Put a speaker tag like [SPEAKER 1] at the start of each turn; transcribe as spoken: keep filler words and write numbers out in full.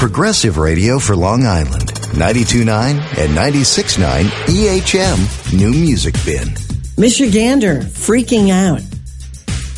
[SPEAKER 1] progressive radio for Long Island. ninety-two point nine and ninety-six point nine E H M New Music Bin.
[SPEAKER 2] Michigander freaking out